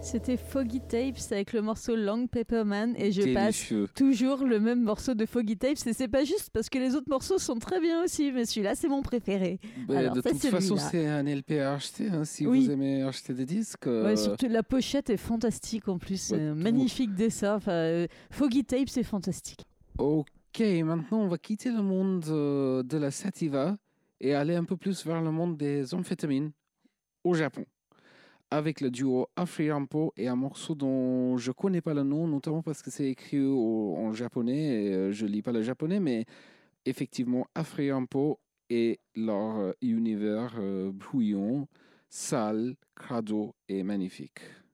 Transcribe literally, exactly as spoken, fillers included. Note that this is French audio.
C'était Foggy Tapes avec le morceau Long Paper Man et je Délicieux. passe toujours le même morceau de Foggy Tapes et c'est pas juste parce que les autres morceaux sont très bien aussi, mais celui-là c'est mon préféré. Ben, Alors, de c'est toute façon, celui-là. c'est un L P à acheter hein, si Oui. vous aimez acheter des disques. euh, Ouais, surtout la pochette est fantastique en plus, Ouais, euh, tout- magnifique dessin. Enfin, euh, Foggy Tapes c'est fantastique. Ok, maintenant on va quitter le monde euh, de la sativa et aller un peu plus vers le monde des amphétamines au Japon. Avec le duo Afri-Rampo et un morceau dont je connais pas le nom, notamment parce que c'est écrit au- en japonais et euh, je lis pas le japonais, mais effectivement Afri-Rampo et leur euh, univers euh, bouillon, sale, crado et magnifique.